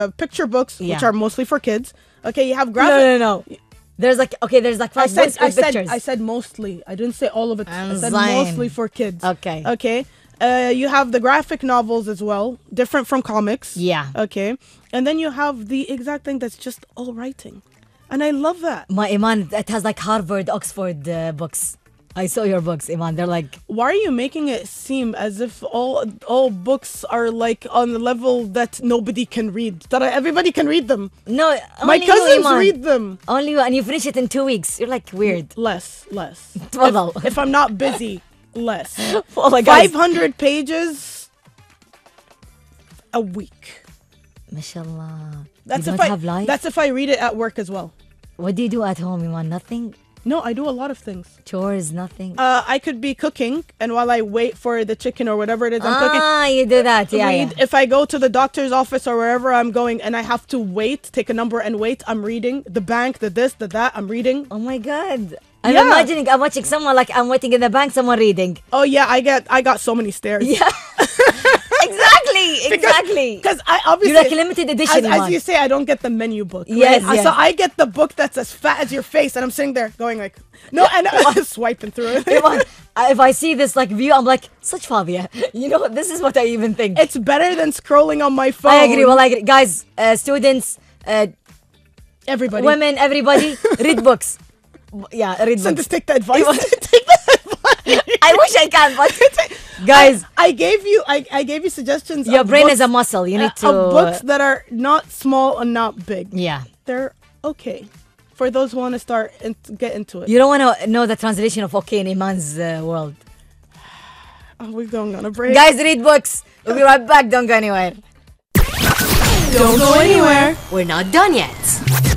picture books, which Yeah. are mostly for kids. Okay, you have No, graphic. no. There's like five books with pictures. I said mostly. I didn't say all of it. I said Fine. mostly for kids. Okay. Okay. You have the graphic novels as well, different from comics. Yeah. Okay. And then you have the exact thing that's just all writing. And I love that. My Iman, it has like Harvard, Oxford books. I saw your books, Iman. They're like, Why are you making it seem as if all books are like on the level that nobody can read? That everybody can read them. no, My only you, cousins Iman. read them. Only you, and you finish it in 2 weeks. You're like weird. Less. تفضل. If I'm not busy, less. Oh my God. 500 pages a week. Mashallah. That's you if don't I have life? That's if I read it at work as well. What do you do at home, Iman? Nothing? No, I do a lot of things. Chores, nothing? I could be cooking, and while I wait for the chicken or whatever it is I'm cooking, You do that. Yeah, read. yeah. If I go to the doctor's office or wherever I'm going and I have to wait, take a number and wait, I'm reading. The bank, the this, the that, I'm reading. Oh my God. I'm Yeah. imagining I'm watching someone like I'm waiting in the bank, someone reading. Oh yeah, I got so many stairs. Yeah. Exactly. Because I obviously, You're like a limited edition, as Iman. you say, I don't get the menu book. Yes, right? yes. So I get the book that's as fat as your face, and I'm sitting there going like, no, and swiping through it. Iman, if I see this like view, I'm like, such Fabia. You know, this is what I even think. It's better than scrolling on my phone. I agree. Well, I agree. Guys, students, Everybody. women, everybody, read books. Yeah, read So books. just take the advice. I wish I can, but guys, I gave you suggestions. your of brain books, is a muscle. You need to. of books that are not small and not big. Yeah. They're okay for those who want to start and get into it. You don't want to know the translation of okay in Iman's world. Oh, we're going on a break. Guys, read books. We'll be right back. Don't go anywhere. Don't go anywhere. We're not done yet.